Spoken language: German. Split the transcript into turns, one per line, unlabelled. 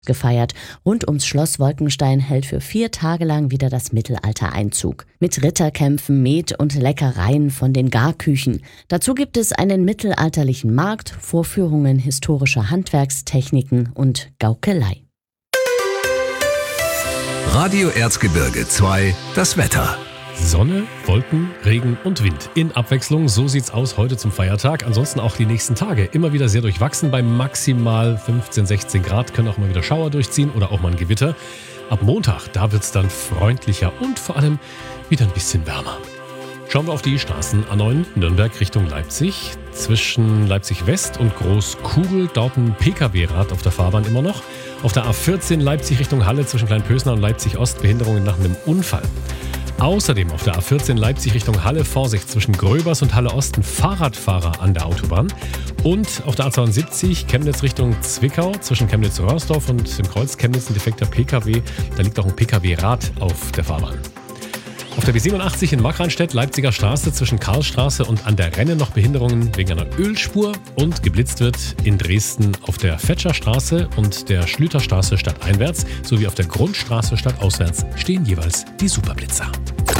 gefeiert. Rund ums Schloss Wolkenstein hält für 4 Tage lang wieder das Mittelalter Einzug. Mit Ritterkämpfen, Met und Leckereien von den Garküchen. Dazu gibt es einen mittelalterlichen Markt, Vorführungen historischer Handwerkstechniken und Gaukelei.
Radio Erzgebirge 2, das Wetter.
Sonne, Wolken, Regen und Wind. In Abwechslung, so sieht's aus heute zum Feiertag. Ansonsten auch die nächsten Tage immer wieder sehr durchwachsen. Bei maximal 15, 16 Grad können auch mal wieder Schauer durchziehen oder auch mal ein Gewitter. Ab Montag, da wird's dann freundlicher und vor allem wieder ein bisschen wärmer. Schauen wir auf die Straßen. A9 Nürnberg Richtung Leipzig. Zwischen Leipzig West und Großkugel dort ein Pkw-Rad auf der Fahrbahn immer noch. Auf der A14 Leipzig Richtung Halle zwischen Kleinpösner und Leipzig Ost Behinderungen nach einem Unfall. Außerdem auf der A14 Leipzig Richtung Halle Vorsicht zwischen Gröbers und Halle Osten Fahrradfahrer an der Autobahn. Und auf der A72 Chemnitz Richtung Zwickau zwischen Chemnitz-Röhrsdorf und dem Kreuz Chemnitz ein defekter Pkw. Da liegt auch ein Pkw-Rad auf der Fahrbahn. Auf der B87 in Markranstädt, Leipziger Straße zwischen Karlstraße und an der Renne noch Behinderungen wegen einer Ölspur und geblitzt wird in Dresden auf der Fetscherstraße und der Schlüterstraße stadteinwärts sowie auf der Grundstraße stadtauswärts stehen jeweils die Superblitzer.